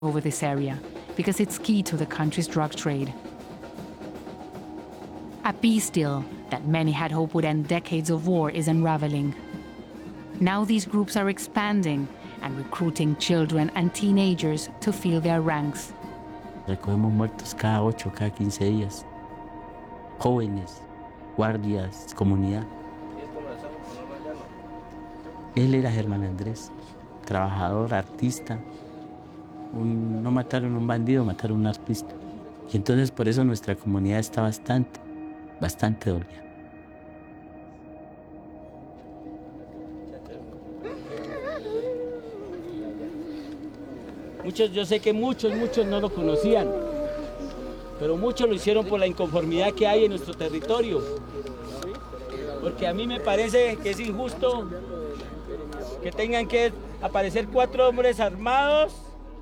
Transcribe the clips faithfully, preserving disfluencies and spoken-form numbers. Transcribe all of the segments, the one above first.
over this area because it's key to the country's drug trade. A peace deal that many had hoped would end decades of war is unraveling. Now these groups are expanding and recruiting children and teenagers to fill their ranks. Recogemos muertos cada ocho, cada quince días. Jóvenes, guardias, comunidad. Él era Germán Andrés, trabajador, artista. Un, no mataron a un bandido, mataron a un artista. Y entonces por eso nuestra comunidad está bastante, bastante dolida. Muchos, yo sé que muchos, muchos no lo conocían, pero muchos lo hicieron por la inconformidad que hay en nuestro territorio. Porque a mí me parece que es injusto que tengan que aparecer cuatro hombres armados,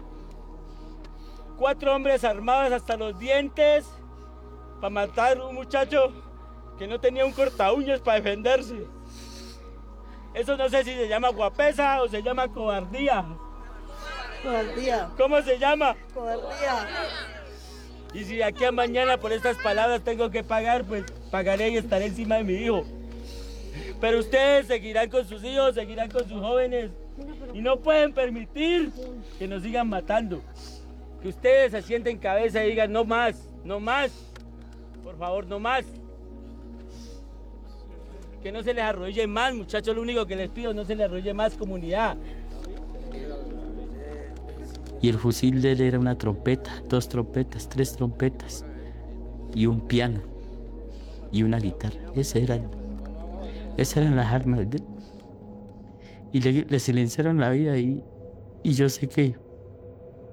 cuatro hombres armados hasta los dientes, para matar a un muchacho que no tenía un corta uñas para defenderse. Eso no sé si se llama guapesa o se llama cobardía. Cobardía. ¿Cómo se llama? Cobardía. Y si de aquí a mañana por estas palabras tengo que pagar, pues pagaré y estaré encima de mi hijo. Pero ustedes seguirán con sus hijos, seguirán con sus jóvenes y no pueden permitir que nos sigan matando. Que ustedes se sienten cabeza y digan no más, no más, por favor, no más. Que no se les arrodille más, muchachos, lo único que les pido, no se les arrodille más, comunidad. Y el fusil de él era una trompeta, dos trompetas, tres trompetas y un piano y una guitarra. Ese era, esas eran las armas de él. Y le, le silenciaron la vida y, y yo sé que